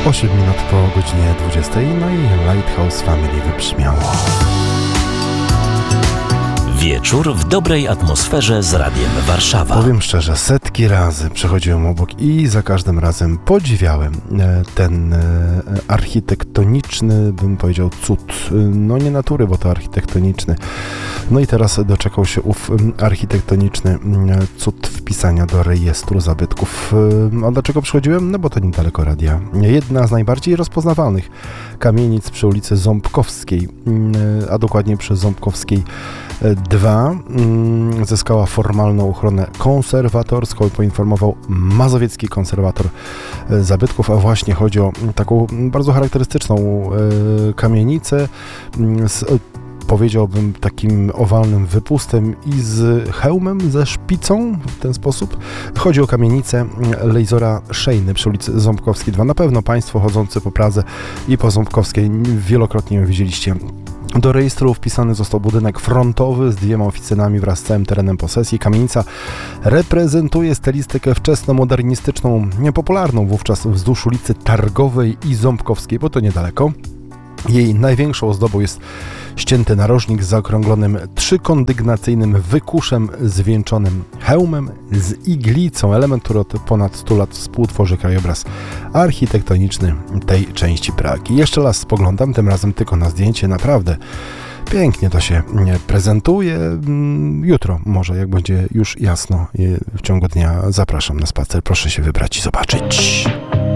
8 minut po godzinie 20, no i Lighthouse Family wybrzmiało. Wieczór w dobrej atmosferze z Radiem Warszawa. Powiem szczerze, setki razy przechodziłem obok i za każdym razem podziwiałem ten architektoniczny, bym powiedział, cud. No nie natury, bo to architektoniczny. No i teraz doczekał się ów architektoniczny cud wpisania do rejestru zabytków. A dlaczego przychodziłem? No bo to niedaleko radia. Jedna z najbardziej rozpoznawalnych kamienic przy ulicy Ząbkowskiej, a dokładnie przy Ząbkowskiej 2 zyskała formalną ochronę konserwatorską, poinformował mazowiecki konserwator zabytków, a właśnie chodzi o taką bardzo charakterystyczną kamienicę z, powiedziałbym, takim owalnym wypustem i z hełmem, ze szpicą w ten sposób. Chodzi o kamienicę Lejzora Szejny przy ulicy Ząbkowskiej 2. Na pewno Państwo chodzący po Pradze i po Ząbkowskiej wielokrotnie ją widzieliście. Do rejestru wpisany został budynek frontowy z 2 oficynami wraz z całym terenem posesji. Kamienica reprezentuje stylistykę wczesnomodernistyczną, popularną wówczas wzdłuż ulicy Targowej i Ząbkowskiej, bo to niedaleko. Jej największą ozdobą jest ścięty narożnik z zaokrąglonym trzykondygnacyjnym wykuszem zwieńczonym hełmem z iglicą. Element, który od ponad 100 lat współtworzy krajobraz architektoniczny tej części Pragi. Jeszcze raz spoglądam, tym razem tylko na zdjęcie. Naprawdę pięknie to się prezentuje. Jutro może, jak będzie już jasno w ciągu dnia, zapraszam na spacer. Proszę się wybrać i zobaczyć.